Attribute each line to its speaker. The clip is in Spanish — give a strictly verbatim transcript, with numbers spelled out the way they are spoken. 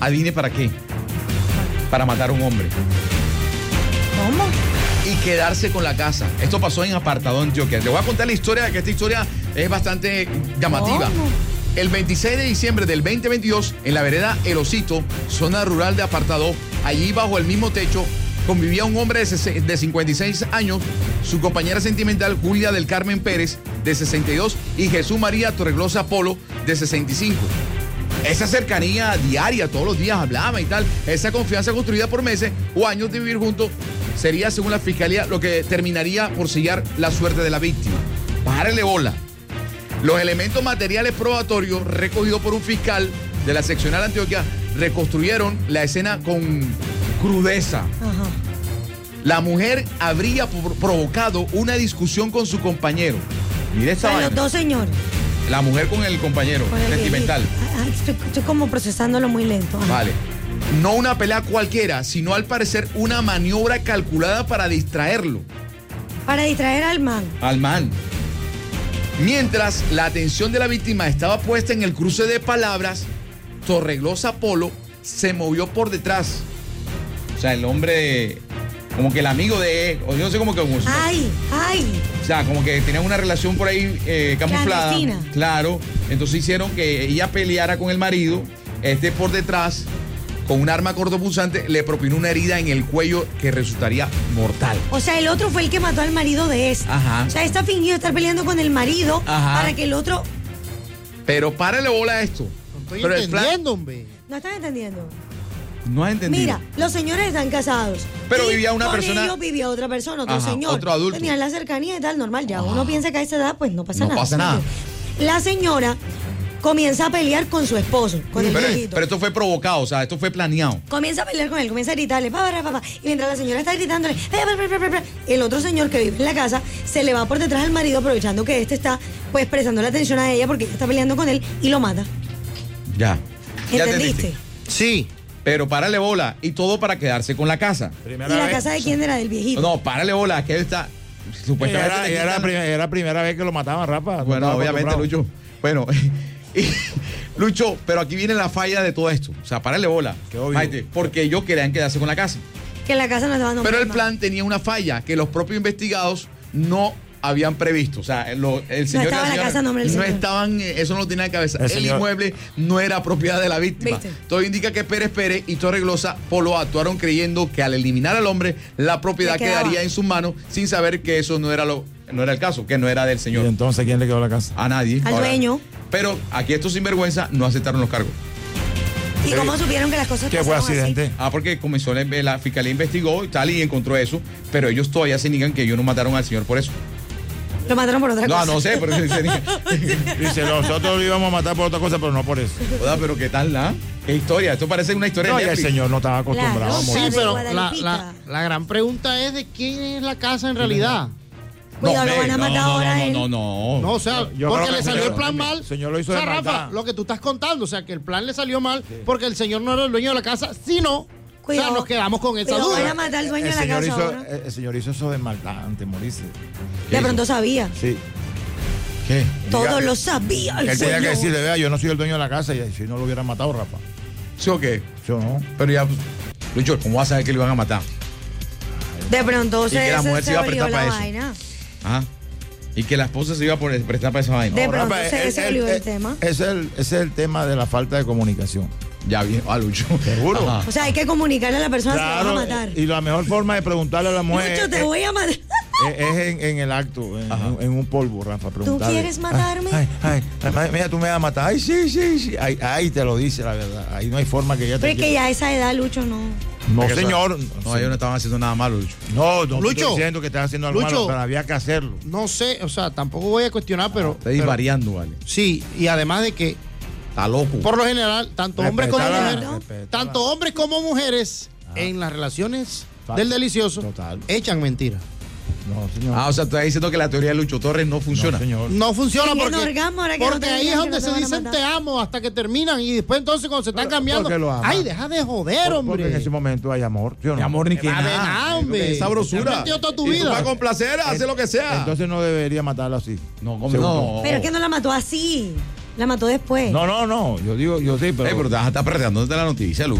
Speaker 1: Adivine para qué. Para matar a un hombre.
Speaker 2: ¿Cómo?
Speaker 1: Y quedarse con la casa. Esto pasó en Apartadó, Antioquia. Te voy a contar la historia, que esta historia es bastante llamativa.
Speaker 2: ¿Cómo?
Speaker 1: El veintiséis de diciembre del veinte veintidós, en la vereda El Osito, zona rural de Apartadó, allí bajo el mismo techo, convivía un hombre de, de cincuenta y seis años, su compañera sentimental Julia del Carmen Pérez, de sesenta y dos, y Jesús María Torreglosa Polo, de sesenta y cinco. Esa cercanía diaria, todos los días hablaba y tal, esa confianza construida por meses o años de vivir juntos, sería, según la fiscalía, lo que terminaría por sellar la suerte de la víctima. Párele bola. Los elementos materiales probatorios recogidos por un fiscal de la seccional Antioquia reconstruyeron la escena con crudeza.
Speaker 2: Ajá.
Speaker 1: La mujer habría pro- provocado una discusión con su compañero. Mire
Speaker 2: O
Speaker 1: esta
Speaker 2: sea,
Speaker 1: vaina.
Speaker 2: los dos señores.
Speaker 1: La mujer con el compañero
Speaker 2: Con el
Speaker 1: sentimental.
Speaker 2: viejito. Ay, estoy, estoy como procesándolo muy lento. Ajá.
Speaker 1: Vale. No una pelea cualquiera, sino al parecer una maniobra calculada para distraerlo
Speaker 2: Para distraer al man.
Speaker 1: al man. Mientras la atención de la víctima estaba puesta en el cruce de palabras, Torreglosa Polo se movió por detrás. O sea, el hombre, como que el amigo de, o yo no sé cómo que...
Speaker 2: Ay, ay.
Speaker 1: O sea, como que tenían una relación por ahí eh, camuflada.
Speaker 2: Clandestina.
Speaker 1: Claro. Entonces hicieron que ella peleara con el marido. Este por detrás, con un arma cortopunzante, le propinó una herida en el cuello que resultaría mortal.
Speaker 2: O sea, el otro fue el que mató al marido de este.
Speaker 1: Ajá.
Speaker 2: O sea, está fingido estar peleando con el marido
Speaker 1: Ajá.
Speaker 2: para que el otro...
Speaker 1: Pero párale bola a esto.
Speaker 3: No estoy
Speaker 1: Pero el plan-
Speaker 3: entendiendo, hombre.
Speaker 2: ¿No están entendiendo?
Speaker 1: No has entendido.
Speaker 2: Mira, los señores están casados.
Speaker 1: Pero
Speaker 2: Y
Speaker 1: vivía una
Speaker 2: con
Speaker 1: persona-
Speaker 2: ellos vivía otra persona, otro
Speaker 1: Ajá,
Speaker 2: señor.
Speaker 1: otro adulto.
Speaker 2: Tenían la cercanía y tal, normal. Ya uno piensa que a esa edad, pues no pasa
Speaker 1: No
Speaker 2: nada.
Speaker 1: pasa nada.
Speaker 2: La señora comienza a pelear con su esposo, con el
Speaker 1: pero,
Speaker 2: viejito.
Speaker 1: pero esto fue provocado, o sea, esto fue planeado.
Speaker 2: Comienza a pelear con él, comienza a gritarle, papá, papá, papá. Y mientras la señora está gritándole, "Eh, pa, pa, pa, pa", el otro señor que vive en la casa se le va por detrás al marido, aprovechando que este está pues prestando la atención a ella porque ella está peleando con él y lo mata.
Speaker 1: Ya. Ya
Speaker 2: ¿Entendiste?
Speaker 1: entendiste.
Speaker 3: Sí.
Speaker 1: Pero párale bola. Y todo para quedarse con la casa.
Speaker 2: ¿Y la casa de quién era? Del viejito.
Speaker 1: No, párale bola, que él está. Supuestamente.
Speaker 4: Era,
Speaker 1: le
Speaker 4: era, la
Speaker 1: quitan-
Speaker 4: prim- era la primera vez que lo mataban, Rafa.
Speaker 1: Bueno,
Speaker 4: No estaba
Speaker 1: obviamente,
Speaker 4: acostumbrado.
Speaker 1: Lucho. Bueno, y- Lucho, pero aquí viene la falla de todo esto. O sea, párale bola.
Speaker 4: Qué obvio.
Speaker 1: Maite, porque ellos querían quedarse con la casa.
Speaker 2: Que la casa no estaba nombrada.
Speaker 1: Pero el plan tenía una falla que los propios investigados no habían previsto. O sea, lo- el señor y
Speaker 2: estaba la
Speaker 1: señora
Speaker 2: casa a nombre del
Speaker 1: no
Speaker 2: señor.
Speaker 1: estaban, eh, eso no lo tenía en cabeza.
Speaker 4: El
Speaker 1: El,
Speaker 4: señor-
Speaker 1: inmueble no era propiedad de la víctima.
Speaker 2: ¿Viste?
Speaker 1: Todo indica que Pérez Pérez y Torreglosa Polo actuaron creyendo que al eliminar al hombre, la propiedad
Speaker 2: Le quedaba.
Speaker 1: quedaría en sus manos, sin saber que eso no era lo, no era el caso, que no era del
Speaker 4: ¿Y
Speaker 1: señor.
Speaker 4: entonces quién le quedó la casa?
Speaker 1: A nadie.
Speaker 2: Al dueño.
Speaker 1: Pero aquí estos sinvergüenza no aceptaron los cargos.
Speaker 2: ¿Y cómo supieron que las cosas
Speaker 4: ¿Qué fue
Speaker 2: pasaron así?
Speaker 4: accidente?
Speaker 1: Ah, porque comenzó la, la fiscalía investigó y tal y encontró eso, pero ellos todavía se niegan que ellos no mataron al señor por eso.
Speaker 2: Lo mataron por otra
Speaker 1: No,
Speaker 2: cosa.
Speaker 1: no sé, pero se se niegan.
Speaker 4: Dice, nosotros lo íbamos a matar por otra cosa, pero no por eso.
Speaker 1: Joda, pero qué tal, ¿ah? ¿Qué historia? Esto parece una historia
Speaker 4: No,
Speaker 1: de
Speaker 4: y el
Speaker 1: Netflix.
Speaker 4: señor no estaba acostumbrado
Speaker 2: Claro,
Speaker 4: a
Speaker 2: sí,
Speaker 3: Sí,
Speaker 4: morir.
Speaker 2: de
Speaker 3: pero la,
Speaker 2: Guadalupita.
Speaker 3: la, la gran pregunta es de quién es la casa en realidad.
Speaker 2: Cuidado, lo
Speaker 1: ve,
Speaker 2: van a matar
Speaker 1: no,
Speaker 2: ahora
Speaker 1: no,
Speaker 2: él.
Speaker 1: no, no,
Speaker 3: No,
Speaker 1: no.
Speaker 3: o sea,
Speaker 4: Yo
Speaker 3: porque
Speaker 4: creo
Speaker 3: le
Speaker 4: que
Speaker 3: salió
Speaker 4: el
Speaker 3: el plan
Speaker 4: señor-
Speaker 3: mal.
Speaker 4: el señor lo hizo
Speaker 3: o
Speaker 4: de
Speaker 3: sea, Rafa,
Speaker 4: maldad.
Speaker 3: lo que tú estás contando, o sea, que el plan le salió mal porque el señor no era el dueño de la casa, sino,
Speaker 2: Cuidado.
Speaker 3: o sea, nos quedamos con esa
Speaker 2: Cuidado, van a
Speaker 3: duda.
Speaker 2: matar al dueño
Speaker 4: el,
Speaker 2: de la
Speaker 4: señor
Speaker 2: casa
Speaker 4: hizo,
Speaker 2: ahora.
Speaker 4: el, el señor hizo eso de maldad antes de morirse.
Speaker 2: De pronto sabía.
Speaker 4: Sí.
Speaker 1: ¿Qué?
Speaker 2: Todo
Speaker 4: Diga-
Speaker 2: lo sabía el
Speaker 4: Él tenía que
Speaker 2: señor.
Speaker 4: decirle, vea, yo no soy el dueño de la casa y si no lo hubieran matado, Rafa.
Speaker 1: ¿Sí o qué?
Speaker 4: Yo no.
Speaker 1: Pero ya, Lucho, ¿cómo vas a saber que le iban a matar?
Speaker 2: De pronto
Speaker 1: Y
Speaker 2: se,
Speaker 1: que la
Speaker 2: se-
Speaker 1: mujer se
Speaker 2: se
Speaker 1: iba a
Speaker 2: olió
Speaker 1: prestar
Speaker 2: la
Speaker 1: para eso.
Speaker 2: vaina.
Speaker 1: Ajá. Y que la esposa se iba a poner- prestar para esa vaina.
Speaker 2: De
Speaker 4: No,
Speaker 2: pronto
Speaker 4: Rafa,
Speaker 2: se-
Speaker 4: el-
Speaker 2: se
Speaker 4: el-
Speaker 2: olió el
Speaker 4: el-
Speaker 2: tema.
Speaker 4: Ese es, el, ese es el tema de la falta de comunicación.
Speaker 1: Ya bien, a Lucho.
Speaker 4: Seguro.
Speaker 1: Ajá.
Speaker 2: O sea, hay que comunicarle a la persona si la van a matar.
Speaker 4: y la mejor forma de preguntarle a la mujer
Speaker 2: Lucho, te
Speaker 4: es,
Speaker 2: voy a matar.
Speaker 4: es- es en, en el acto, en,
Speaker 1: Ajá.
Speaker 4: en un polvo, Rafa. Preguntarle,
Speaker 2: quieres matarme?
Speaker 4: Ay, ay, ay, ay, mira, tú me vas a matar. Ay, sí, sí, sí. Ahí, ahí te lo dice la verdad. Ahí no hay forma que ella te
Speaker 2: Pero es que
Speaker 4: quiera.
Speaker 2: ya a esa edad, Lucho, no.
Speaker 4: No,
Speaker 1: Porque eso-
Speaker 4: señor.
Speaker 1: No, ellos no estaban haciendo nada malo, Lucho.
Speaker 4: No, no te
Speaker 3: Lucho.
Speaker 4: estoy diciendo que estás haciendo algo
Speaker 3: Lucho.
Speaker 4: malo, pero había que hacerlo.
Speaker 3: No sé, o sea, tampoco voy a cuestionar, pero,
Speaker 1: Está
Speaker 3: pero
Speaker 1: variando, vale.
Speaker 3: sí, y además de que
Speaker 1: Está loco.
Speaker 3: por lo general, tanto hombres como
Speaker 4: Respetaba-
Speaker 3: mujeres,
Speaker 4: respetaba-
Speaker 3: tanto hombres como mujeres en las relaciones del delicioso
Speaker 4: Total.
Speaker 3: echan mentiras.
Speaker 4: No, señor.
Speaker 1: Ah, o sea, tú estás diciendo que la teoría de Lucho Torres no funciona.
Speaker 4: No, señor.
Speaker 3: No funciona
Speaker 2: Teniendo
Speaker 3: porque,
Speaker 2: orgasmo, ahora que no
Speaker 3: porque
Speaker 2: te
Speaker 3: ahí
Speaker 2: digan
Speaker 3: es
Speaker 2: que
Speaker 3: donde
Speaker 2: no te
Speaker 3: se
Speaker 2: van a
Speaker 3: dicen
Speaker 2: matar.
Speaker 3: te amo hasta que terminan y después entonces cuando se están
Speaker 4: Pero,
Speaker 3: cambiando,
Speaker 4: ¿por qué lo ama?
Speaker 3: ay, deja de joder,
Speaker 4: Porque
Speaker 3: hombre.
Speaker 4: en ese momento hay amor. ¿sí o no?
Speaker 1: Ni amor ni que
Speaker 3: Va de
Speaker 1: nada.
Speaker 3: nada, hombre.
Speaker 1: Esa
Speaker 3: Te
Speaker 1: brosura.
Speaker 3: has metido toda tu
Speaker 1: Y tú
Speaker 3: vida.
Speaker 1: para complacer, hace lo que sea.
Speaker 4: Entonces no debería matarlo así.
Speaker 1: no, ¿cómo
Speaker 4: Según
Speaker 1: no?
Speaker 2: Pero es que no la mató así. La mató después.
Speaker 4: No, no, no. Yo digo, yo sí, pero.
Speaker 1: Eh, pero te vas a estar perreando de la noticia, Lu.